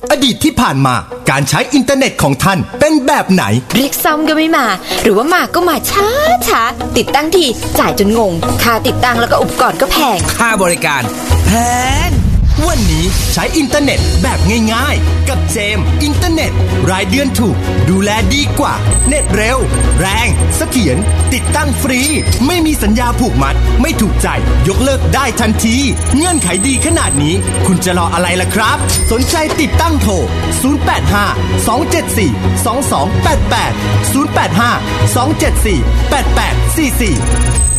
อดีตที่ผ่านมาการใช้อินเทอร์เน็ตของท่านเป็นแบบไหนเรียกซ่อมก็ไม่มาหรือว่ามาก็มาช้าติดตั้งทีจ่ายจนงงค่าติดตั้งแล้วก็อุปกรณ์ก็แพงค่าบริการแพงวันนี้ใช้อินเทอร์เน็ตแบบง่ายๆกับเจมอินเทอร์เน็ตรายเดือนถูกดูแลดีกว่าเน็ตเร็วแรงเสถียรติดตั้งฟรีไม่มีสัญญาผูกมัดไม่ถูกใจยกเลิกได้ทันทีเงื่อนไขดีขนาดนี้คุณจะรออะไรล่ะครับสนใจติดตั้งโทร085 274 2288 085 274 8844